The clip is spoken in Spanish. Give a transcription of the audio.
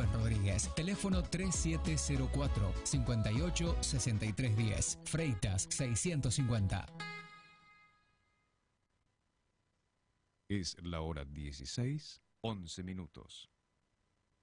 Rubén Rodríguez. Teléfono 3704 58 6310. Freitas 650. Es la hora 16:11.